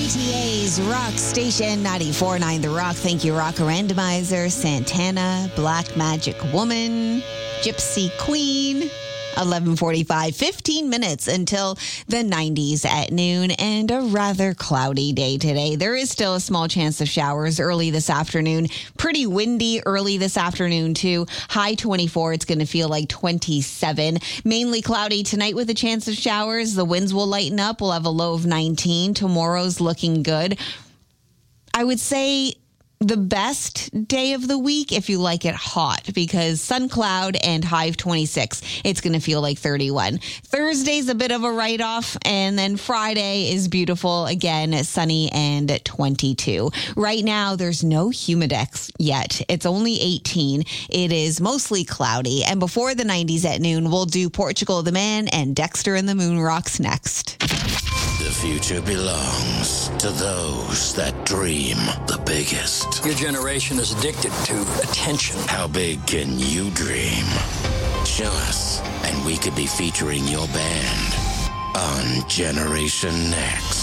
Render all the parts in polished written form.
CTA's Rock Station 94.9 The Rock. Thank you, Rocker Randomizer, Santana, Black Magic Woman, Gypsy Queen. 11:45, 15 minutes until the 90s at noon, and a rather cloudy day today. There is still a small chance of showers early this afternoon. Pretty windy early this afternoon, too. High 24. It's going to feel like 27. Mainly cloudy tonight with a chance of showers. The winds will lighten up. We'll have a low of 19. Tomorrow's looking good. I would say the best day of the week if you like it hot, because sun cloud and high of 26. It's going to feel like 31. Thursday's a bit of a write-off, and then Friday is beautiful again, sunny and 22. Right now, there's no humidex yet. It's only 18. It is mostly cloudy, and before the 90s at noon, we'll do Portugal the Man and Dexter and the Moon Rocks next. The future belongs to those that dream the biggest. Your generation is addicted to attention. How big can you dream? Show us, and we could be featuring your band on Generation Next.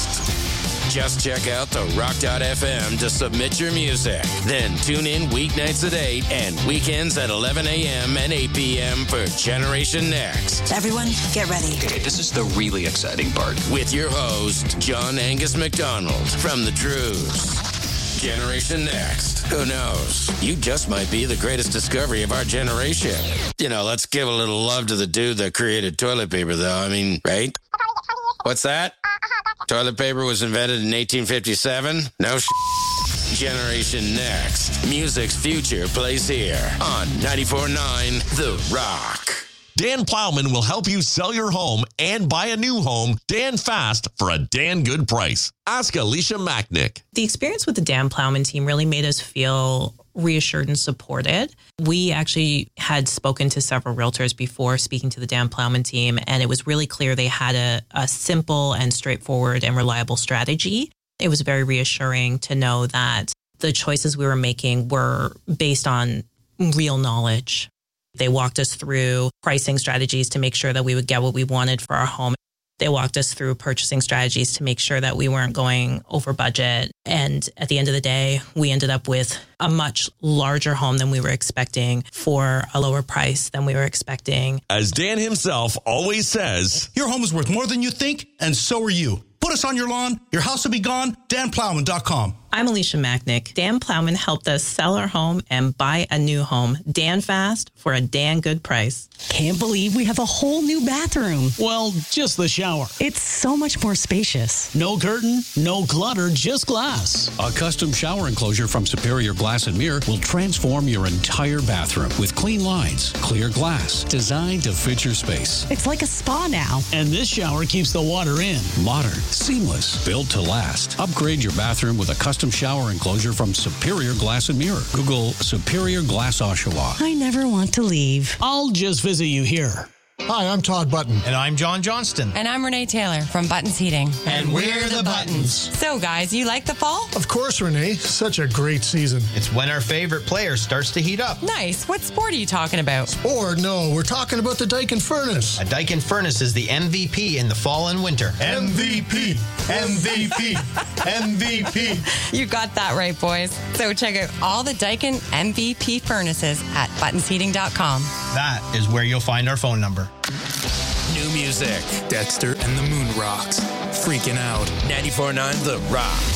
Just check out the rock.fm to submit your music. Then tune in weeknights at 8 and weekends at 11 a.m. and 8 p.m. for Generation Next. Everyone, get ready. Okay, this is the really exciting part. With your host, John Angus McDonald from The Truths. Generation Next. Who knows? You just might be the greatest discovery of our generation. You know, let's give a little love to the dude that created toilet paper, though. I mean, right? What's that? Toilet paper was invented in 1857? No Generation Next. Music's future plays here on 94.9 The Rock. Dan Plowman will help you sell your home and buy a new home Dan fast for a Dan good price. Ask Alicia Macknick. The experience with the Dan Plowman team really made us feel reassured and supported. We actually had spoken to several realtors before speaking to the Dan Plowman team, and it was really clear they had a simple and straightforward and reliable strategy. It was very reassuring to know that the choices we were making were based on real knowledge. They walked us through pricing strategies to make sure that we would get what we wanted for our home. They walked us through purchasing strategies to make sure that we weren't going over budget. And at the end of the day, we ended up with a much larger home than we were expecting for a lower price than we were expecting. As Dan himself always says, your home is worth more than you think, and so are you. Put us on your lawn. Your house will be gone. DanPlowman.com. I'm Alicia Macknick. Dan Plowman helped us sell our home and buy a new home. Dan fast for a Dan good price. Can't believe we have a whole new bathroom. Well, just the shower. It's so much more spacious. No curtain, no clutter, just glass. A custom shower enclosure from Superior Glass and Mirror will transform your entire bathroom with clean lines, clear glass, designed to fit your space. It's like a spa now. And this shower keeps the water in. Modern, seamless, built to last. Upgrade your bathroom with a custom shower enclosure from Superior Glass and Mirror. Google Superior Glass Oshawa. I never want to leave. I'll just visit you here. Hi, I'm Todd Button. And I'm John Johnston. And I'm Renee Taylor from Buttons Heating. And we're the Buttons. So, guys, you like the fall? Of course, Renee. Such a great season. It's when our favorite player starts to heat up. Nice. What sport are you talking about? Sport? No, we're talking about the Daikin Furnace. A Daikin Furnace is the MVP in the fall and winter. MVP. MVP. MVP. You got that right, boys. So check out all the Daikin MVP furnaces at buttonsheating.com. That is where you'll find our phone number. New music. Dexter and the Moon Rocks. Freaking out. 94.9 The Rock.